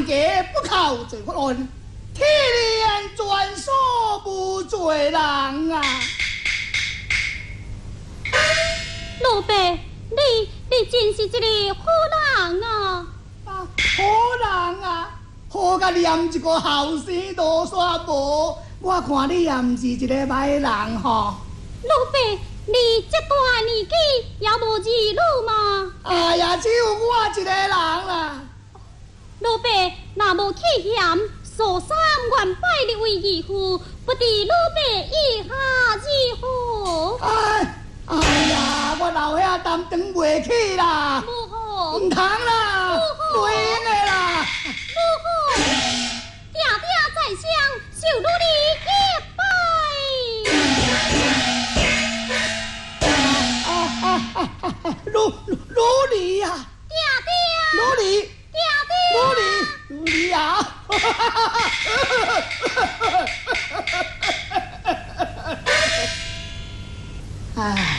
家不靠罪法案，体谅全所无罪人啊！ 老爸，你真是一个好人啊！ 好人啊，好甲念一个后生多煞无，我看你也毋是一个歹人吼。 老爸，你这大年纪也无儿女吗？ 哎呀，只有我一个人啦。 老爸，若无去嫌，素三愿拜你为义父，不知老爸意下如何？ 哎呀，我老遐担当袂起啦。 不好， 唔通啦，袂用的啦。 不好，爹爹在上，受奴你一拜。 奴隶呀！ 爹爹， 奴隶， 爹爹， 奴隶啊！哎。